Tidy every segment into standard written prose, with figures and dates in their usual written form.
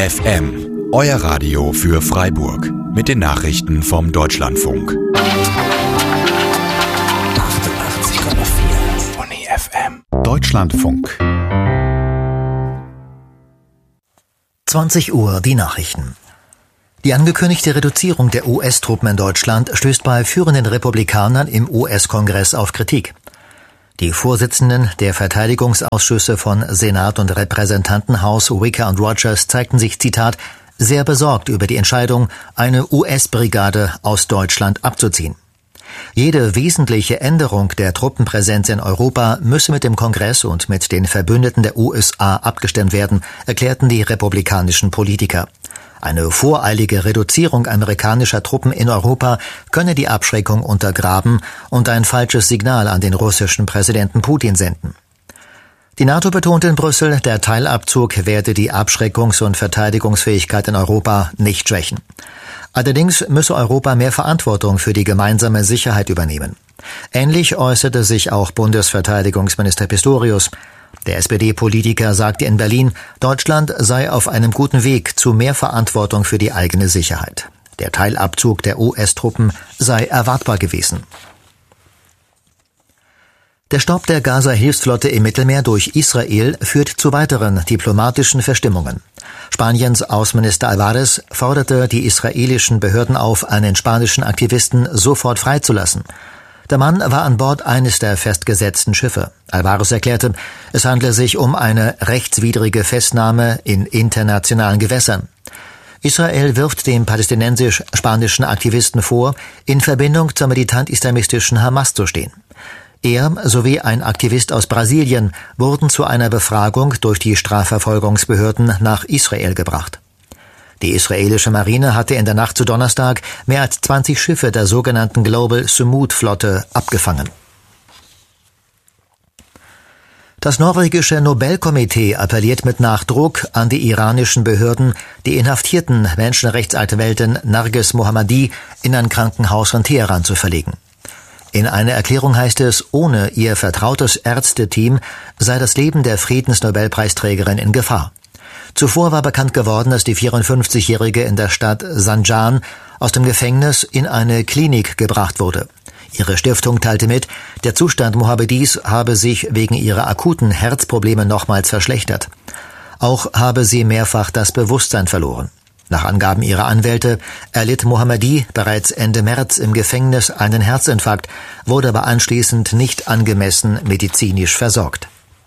FM, euer Radio für Freiburg mit den Nachrichten vom Deutschlandfunk. 88,4 Bonnie FM. Deutschlandfunk. 20 Uhr die Nachrichten. Die angekündigte Reduzierung der US-Truppen in Deutschland stößt bei führenden Republikanern im US-Kongress auf Kritik. Die Vorsitzenden der Verteidigungsausschüsse von Senat und Repräsentantenhaus Wicker und Rogers zeigten sich, Zitat, sehr besorgt über die Entscheidung, eine US-Brigade aus Deutschland abzuziehen. Jede wesentliche Änderung der Truppenpräsenz in Europa müsse mit dem Kongress und mit den Verbündeten der USA abgestimmt werden, erklärten die republikanischen Politiker. Eine voreilige Reduzierung amerikanischer Truppen in Europa könne die Abschreckung untergraben und ein falsches Signal an den russischen Präsidenten Putin senden. Die NATO betonte in Brüssel, der Teilabzug werde die Abschreckungs- und Verteidigungsfähigkeit in Europa nicht schwächen. Allerdings müsse Europa mehr Verantwortung für die gemeinsame Sicherheit übernehmen. Ähnlich äußerte sich auch Bundesverteidigungsminister Pistorius. Der SPD-Politiker sagte in Berlin, Deutschland sei auf einem guten Weg zu mehr Verantwortung für die eigene Sicherheit. Der Teilabzug der US-Truppen sei erwartbar gewesen. Der Stopp der Gaza-Hilfsflotte im Mittelmeer durch Israel führt zu weiteren diplomatischen Verstimmungen. Spaniens Außenminister Alvarez forderte die israelischen Behörden auf, einen spanischen Aktivisten sofort freizulassen. Der Mann war an Bord eines der festgesetzten Schiffe. Alvarez erklärte, es handle sich um eine rechtswidrige Festnahme in internationalen Gewässern. Israel wirft dem palästinensisch-spanischen Aktivisten vor, in Verbindung zur militant-islamistischen Hamas zu stehen. Er sowie ein Aktivist aus Brasilien wurden zu einer Befragung durch die Strafverfolgungsbehörden nach Israel gebracht. Die israelische Marine hatte in der Nacht zu Donnerstag mehr als 20 Schiffe der sogenannten Global Sumud-Flotte abgefangen. Das norwegische Nobelkomitee appelliert mit Nachdruck an die iranischen Behörden, die inhaftierten Menschenrechtsanwältin Narges Mohammadi in ein Krankenhaus von Teheran zu verlegen. In einer Erklärung heißt es, ohne ihr vertrautes Ärzteteam sei das Leben der Friedensnobelpreisträgerin in Gefahr. Zuvor war bekannt geworden, dass die 54-Jährige in der Stadt Zanjan aus dem Gefängnis in eine Klinik gebracht wurde. Ihre Stiftung teilte mit, der Zustand Mohammadis habe sich wegen ihrer akuten Herzprobleme nochmals verschlechtert. Auch habe sie mehrfach das Bewusstsein verloren. Nach Angaben ihrer Anwälte erlitt Mohammadi bereits Ende März im Gefängnis einen Herzinfarkt, wurde aber anschließend nicht angemessen medizinisch versorgt.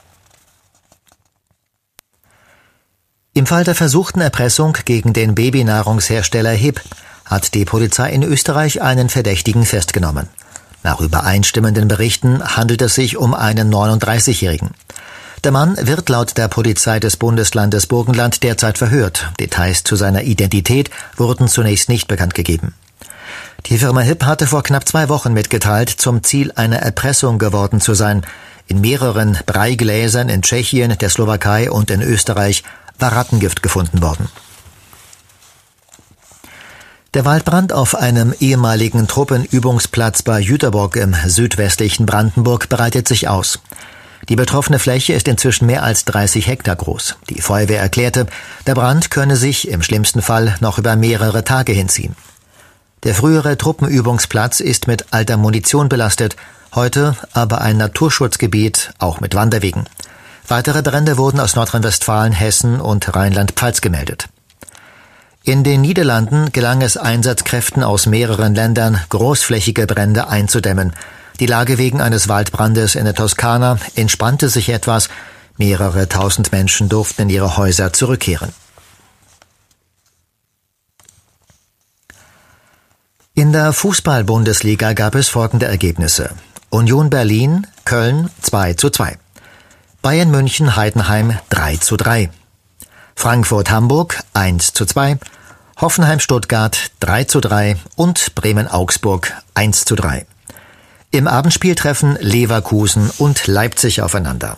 Im Fall der versuchten Erpressung gegen den Babynahrungshersteller HiB hat die Polizei in Österreich einen Verdächtigen festgenommen. Nach übereinstimmenden Berichten handelt es sich um einen 39-Jährigen. Der Mann wird laut der Polizei des Bundeslandes Burgenland derzeit verhört. Details zu seiner Identität wurden zunächst nicht bekannt gegeben. Die Firma HiB hatte vor knapp 2 Wochen mitgeteilt, zum Ziel einer Erpressung geworden zu sein. In mehreren Breigläsern in Tschechien, der Slowakei und in Österreich war Rattengift gefunden worden. Der Waldbrand auf einem ehemaligen Truppenübungsplatz bei Jüterbock im südwestlichen Brandenburg breitet sich aus. Die betroffene Fläche ist inzwischen mehr als 30 Hektar groß. Die Feuerwehr erklärte, der Brand könne sich im schlimmsten Fall noch über mehrere Tage hinziehen. Der frühere Truppenübungsplatz ist mit alter Munition belastet, heute aber ein Naturschutzgebiet, auch mit Wanderwegen. Weitere Brände wurden aus Nordrhein-Westfalen, Hessen und Rheinland-Pfalz gemeldet. In den Niederlanden gelang es Einsatzkräften aus mehreren Ländern, großflächige Brände einzudämmen. Die Lage wegen eines Waldbrandes in der Toskana entspannte sich etwas. Mehrere tausend Menschen durften in ihre Häuser zurückkehren. In der Fußball-Bundesliga gab es folgende Ergebnisse. Union Berlin, Köln 2:2. Bayern München, Heidenheim 3:3. Frankfurt, Hamburg 1:2. Hoffenheim, Stuttgart 3:3 und Bremen, Augsburg 1:3. Im Abendspiel treffen Leverkusen und Leipzig aufeinander.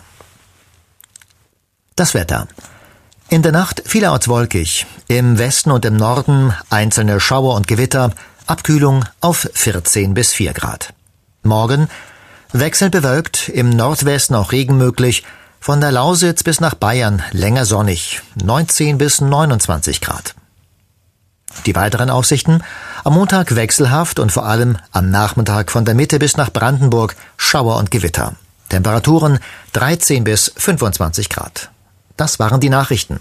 Das Wetter. In der Nacht vielerorts wolkig. Im Westen und im Norden einzelne Schauer und Gewitter. Abkühlung auf 14 bis 4 Grad. Morgen wechselnd bewölkt, im Nordwesten auch Regen möglich. Von der Lausitz bis nach Bayern länger sonnig, 19 bis 29 Grad. Die weiteren Aussichten: am Montag wechselhaft und vor allem am Nachmittag von der Mitte bis nach Brandenburg Schauer und Gewitter. Temperaturen 13 bis 25 Grad. Das waren die Nachrichten.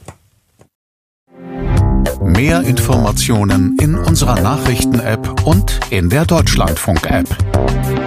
Mehr Informationen in unserer Nachrichten-App und in der Deutschlandfunk-App.